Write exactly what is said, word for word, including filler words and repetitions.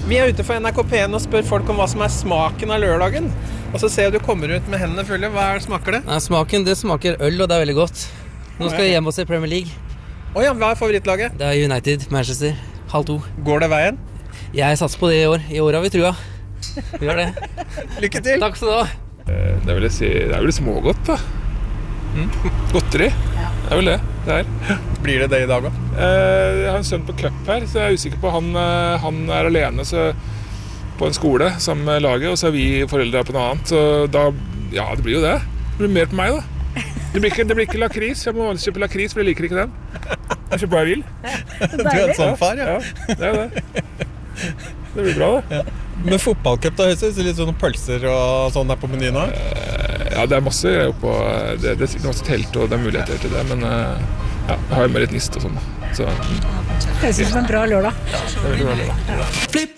Vi er ute for N R K P en og spør folk om hva som er smaken av lørdagen. Og så ser jeg du kommer ut med hendene fulle. Hva er, smaker det? Nei, smaken, det smaker øl, og det er veldig godt. Nå skal vi hjem og se Premier League. Åja, hva er favorittlaget? Det er United, Manchester, halv to. Går det veien? Jeg satser på det i år. I år har vi trua. Vi gjør det. Lykke til! Takk skal du ha. Det vil jeg si, det er vel smågodt da. Mm. Godteri. Ja. Det er vel det, det er. Blir det det i dag også? Jeg har en sønn på cup her, så jeg er usikker på. Han, han er alene så, på en skole sammen med laget, og så er vi foreldre på noe annet. Så da, ja, det blir jo det. Det blir mer på meg da. Det blir ikke, det blir ikke lakris. Jeg må vanligvis kjøpe lakris, for jeg liker ikke den. Jeg kjøper hva jeg vil. Du er en sånn far, ja. Ja, det er det. Det blir bra, det. Ja. Men fotballcup da, høres det litt sånne pølser og sånn der på menyen nå? Ja, det er masse greier oppå. Det, det er masse telt, og det er muligheter til det, men ja, jeg har jo med litt nist og sånn. Så, jeg synes det er en bra lørdag. Ja, det er veldig bra lørdag.